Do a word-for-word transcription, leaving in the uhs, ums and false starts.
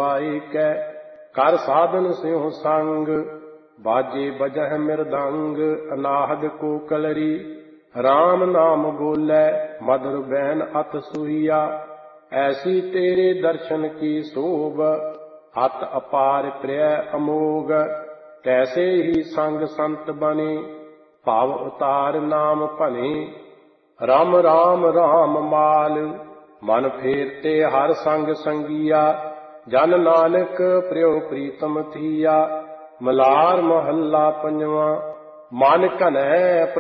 ਗਵਾਏ ਕੈ ਕਰ ਸਾਧਨ ਸਿਉ ਸੰਗ। ਬਾਜੇ ਬਜਹਿ ਮਿਰਦੰਗ ਅਨਾਹਦ ਕੋ ਕਲਰੀ ਰਾਮ ਨਾਮ ਬੋਲੇ ਮਧੁਰ ਬੈਨ ਅਤ ਸੂਹੀਆ। ਐਸੀ ਤੇਰੇ ਦਰਸ਼ਨ ਕੀ ਸੋਭ ਅਤ ਅਪਾਰ ਪ੍ਰਿਯ ਅਮੋਗ। ਤੈਸੇ ਹੀ ਸੰਗ ਸੰਤ ਬਨੇ ਭਾਵ ਉਤਾਰ ਨਾਮ ਭਨੇ। ਰਾਮ ਰਾਮ ਰਾਮ ਮਾਲ ਮਨ ਫੇਰਤੇ ਹਰ ਸੰਗ ਸੰਗੀਆ। ਜਨ ਨਾਨਕ ਪ੍ਰਿਯ ਪ੍ਰੀਤਮ ਥੀਆ। ਮਲਾਰ ਮਹੱਲਾ ਪੰਜਵਾਂ। ਮਨ ਘਨੈ